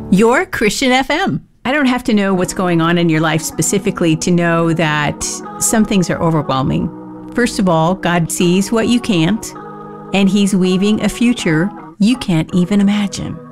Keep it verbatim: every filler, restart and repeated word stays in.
Your Christian F M. I don't have to know what's going on in your life specifically to know that some things are overwhelming. First of all, God sees what you can't, and He's weaving a future you can't even imagine.